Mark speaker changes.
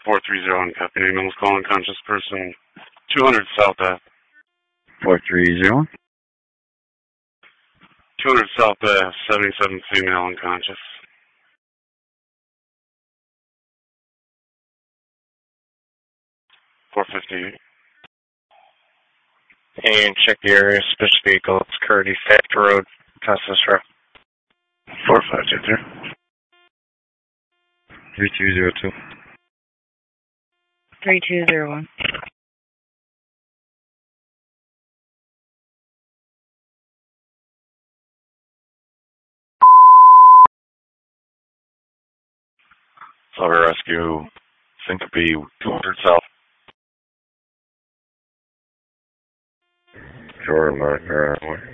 Speaker 1: 430 copy. Name almost calling conscious person. 200 South Ave.
Speaker 2: 430.
Speaker 1: 200 South Ave, 77 female unconscious. 458.
Speaker 3: And check the area, suspicious vehicle. It's Curdy, Factor Road, Costas Row.
Speaker 2: 4523. 3202.
Speaker 4: 3201.
Speaker 5: Fire rescue, syncope, 200 South.
Speaker 2: Sure, America.